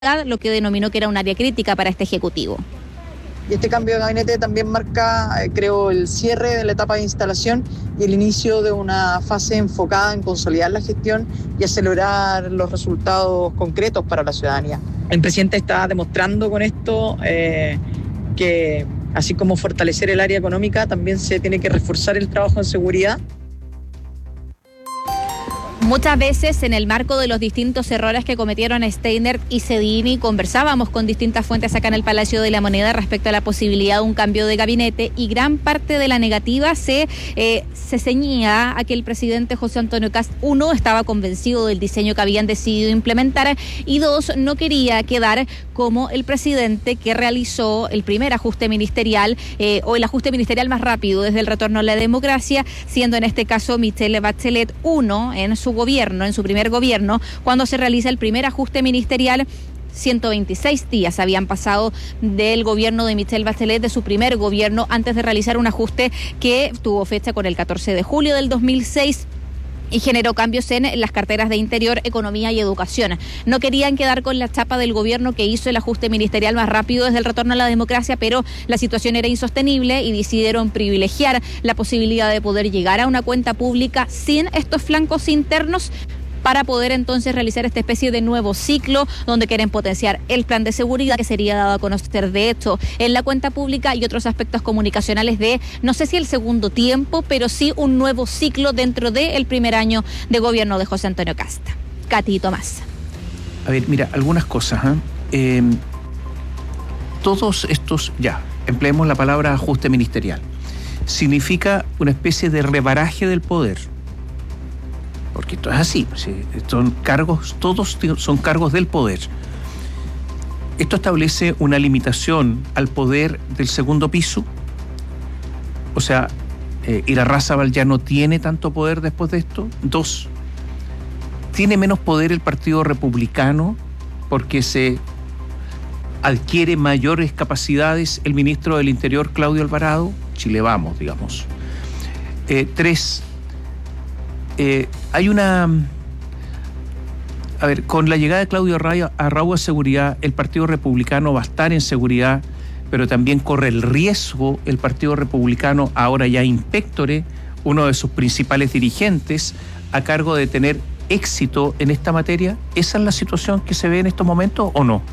lo que denominó que era un área crítica para este Ejecutivo. Y este cambio de gabinete también marca, creo, el cierre de la etapa de instalación y el inicio de una fase enfocada en consolidar la gestión y acelerar los resultados concretos para la ciudadanía. El presidente está demostrando con esto que, así como fortalecer el área económica, también se tiene que reforzar el trabajo en seguridad. Muchas veces, en el marco de los distintos errores que cometieron Steinert y Cedini, conversábamos con distintas fuentes acá en el Palacio de la Moneda respecto a la posibilidad de un cambio de gabinete, y gran parte de la negativa se ceñía a que el presidente José Antonio Kast, uno, estaba convencido del diseño que habían decidido implementar, y dos, no quería quedar como el presidente que realizó el primer ajuste ministerial o el ajuste ministerial más rápido desde el retorno a la democracia, siendo en este caso Michelle Bachelet uno en su gobierno, en su primer gobierno, cuando se realiza el primer ajuste ministerial. 126 días habían pasado del gobierno de Michelle Bachelet, de su primer gobierno, antes de realizar un ajuste que tuvo fecha con el 14 de julio del 2006 y generó cambios en las carteras de Interior, Economía y Educación. No querían quedar con la chapa del gobierno que hizo el ajuste ministerial más rápido desde el retorno a la democracia, pero la situación era insostenible y decidieron privilegiar la posibilidad de poder llegar a una cuenta pública sin estos flancos internos, para poder entonces realizar esta especie de nuevo ciclo donde quieren potenciar el plan de seguridad que sería dado a conocer de hecho en la cuenta pública y otros aspectos comunicacionales de, no sé si el segundo tiempo, pero sí un nuevo ciclo dentro del primer año de gobierno de José Antonio Kast. Katy y Tomás. A ver, mira, algunas cosas. Todos estos, empleemos la palabra ajuste ministerial, significa una especie de rebaraje del poder. Porque esto es así, son cargos, todos son cargos del poder. Esto establece una limitación al poder del segundo piso. O sea, Irarrázaval ya no tiene tanto poder después de esto. 2, tiene menos poder el Partido Republicano porque se adquiere mayores capacidades el ministro del Interior, Claudio Alvarado. Chile vamos, digamos. 3, hay una... A ver, con la llegada de Claudio Arrau a seguridad, el Partido Republicano va a estar en seguridad, pero también corre el riesgo el Partido Republicano, ahora ya inspectore, uno de sus principales dirigentes, a cargo de tener éxito en esta materia. ¿Esa es la situación que se ve en estos momentos o no?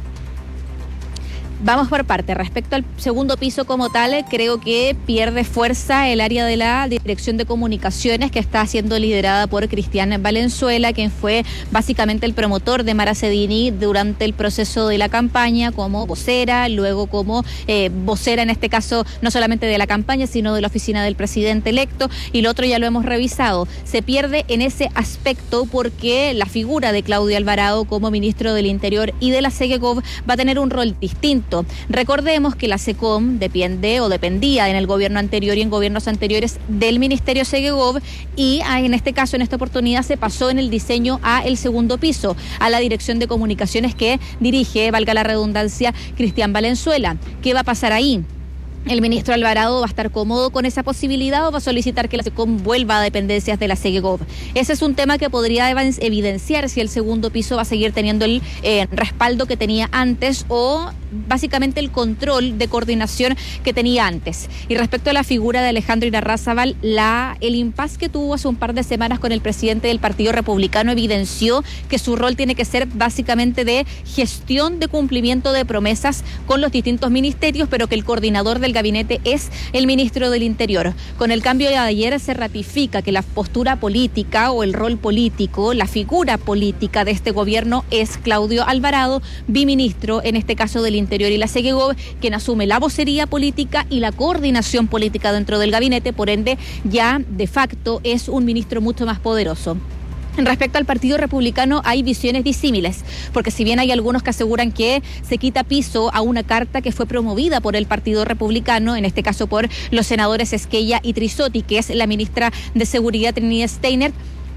Vamos por parte. Respecto al segundo piso como tal, creo que pierde fuerza el área de la Dirección de Comunicaciones, que está siendo liderada por Cristian Valenzuela, quien fue básicamente el promotor de Mara Cedini durante el proceso de la campaña como vocera, luego como vocera en este caso no solamente de la campaña, sino de la oficina del presidente electo, y lo otro ya lo hemos revisado. Se pierde en ese aspecto porque la figura de Claudio Alvarado como ministro del Interior y de la SEGECOV va a tener un rol distinto. Recordemos que la SECOM dependía en el gobierno anterior y en gobiernos anteriores del Ministerio SEGECOV, y en este caso, en esta oportunidad, se pasó en el diseño a el segundo piso, a la Dirección de Comunicaciones que dirige, valga la redundancia, Cristian Valenzuela. ¿Qué va a pasar ahí? ¿El ministro Alvarado va a estar cómodo con esa posibilidad o va a solicitar que la SECOM vuelva a dependencias de la SEGECOV? Ese es un tema que podría evidenciar si el segundo piso va a seguir teniendo el respaldo que tenía antes o básicamente el control de coordinación que tenía antes. Y respecto a la figura de Alejandro Irarrázaval, el impasse que tuvo hace un par de semanas con el presidente del Partido Republicano evidenció que su rol tiene que ser básicamente de gestión de cumplimiento de promesas con los distintos ministerios, pero que el coordinador del gabinete es el ministro del Interior. Con el cambio de ayer se ratifica que la postura política o el rol político, la figura política de este gobierno es Claudio Alvarado, biministro en este caso del Interior y la SEGECOV, quien asume la vocería política y la coordinación política dentro del gabinete, por ende ya de facto es un ministro mucho más poderoso. Respecto al Partido Republicano hay visiones disímiles, porque si bien hay algunos que aseguran que se quita piso a una carta que fue promovida por el Partido Republicano, en este caso por los senadores Esquella y Trisotti, que es la ministra de Seguridad Trinidad Steinert,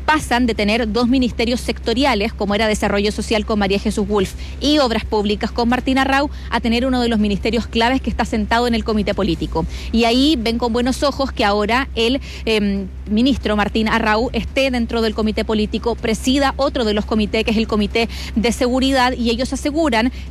pasan de tener 2 ministerios sectoriales, como era Desarrollo Social con María Jesús Wolf y Obras Públicas con Martín Arrau, a tener uno de los ministerios claves que está sentado en el comité político. Y ahí ven con buenos ojos que ahora el ministro Martín Arrau esté dentro del comité político, presida otro de los comités, que es el Comité de Seguridad, y ellos aseguran